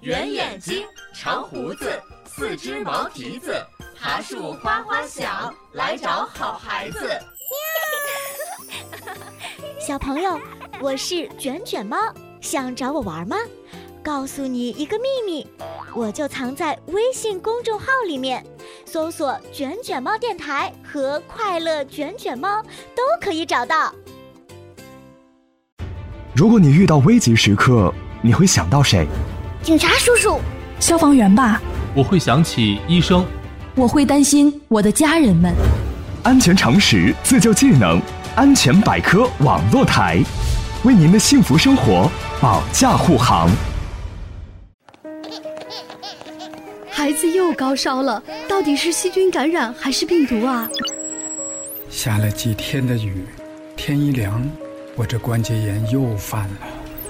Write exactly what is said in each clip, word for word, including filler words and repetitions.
圆眼睛，长胡子，四只毛蹄子，爬树哗哗响，来找好孩子。 小朋友，我是卷卷猫，想找我玩吗？告诉你一个秘密，我就藏在微信公众号里面，搜索卷卷猫电台和快乐卷卷猫都可以找到。 如果你遇到危急时刻，你会想到谁？ 警察叔叔。 消防员吧。 我会想起医生。 我会担心我的家人们。 安全常识，自救技能，安全百科网络台，为您的幸福生活保驾护航。 孩子又高烧了，到底是细菌感染还是病毒啊？ 下了几天的雨，天一凉，我这关节炎又犯了。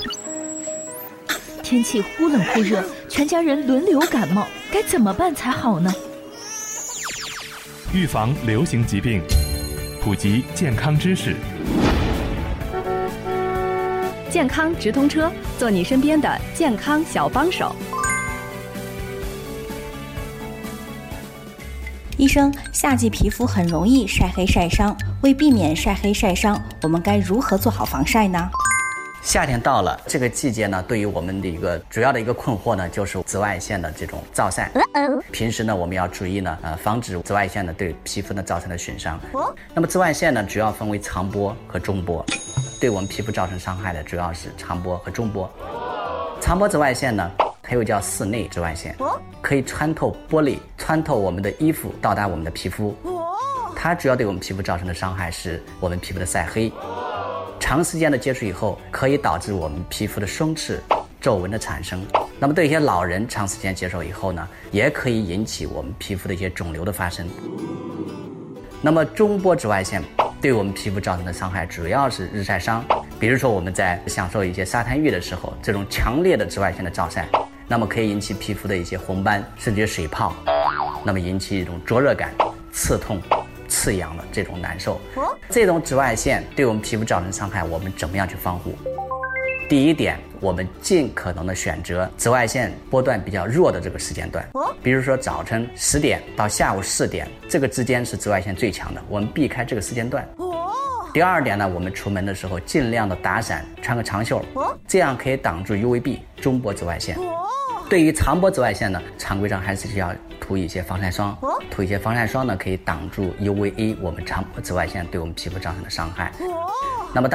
天气忽冷忽热，全家人轮流感冒，该怎么办才好呢？ 预防流行疾病，普及健康知识。 健康直通车，做你身边的健康小帮手。 医生，夏季皮肤很容易晒黑晒伤，为避免晒黑晒伤，我们该如何做好防晒呢？ 夏天到了，这个季节呢，对于我们的一个主要的一个困惑呢，就是紫外线的这种照晒。平时呢，我们要注意呢，呃，防止紫外线呢对皮肤呢造成的损伤。那么紫外线呢，主要分为长波和中波，对我们皮肤造成伤害的主要是长波和中波。长波紫外线呢，它又叫室内紫外线，可以穿透玻璃，穿透我们的衣服，到达我们的皮肤。它主要对我们皮肤造成的伤害是我们皮肤的晒黑。长时间的接触以后，可以导致我们皮肤的松弛、皱纹的产生。那么对一些老人长时间接触以后呢，也可以引起我们皮肤的一些肿瘤的发生。那么中波紫外线对我们皮肤造成的伤害主要是日晒伤，比如说我们在享受一些沙滩浴的时候，这种强烈的紫外线的照晒，那么可以引起皮肤的一些红斑，甚至水泡，那么引起一种灼热感、刺痛、刺痒的这种难受。这种紫外线对我们皮肤造成伤害，我们怎么样去防护？第一点，我们尽可能的选择紫外线波段比较弱的这个时间段，比如说早晨十点到下午四点，这个之间是紫外线最强的，我们避开这个时间段。第二点呢，我们出门的时候尽量的打伞，穿个长袖，这样可以挡住 U V B 中波紫外线。对于长波紫外线呢，常规上还是需要涂一些防晒霜，涂一些防晒霜呢，可以挡住 U V A 我们长波紫外线对我们皮肤造成的伤害。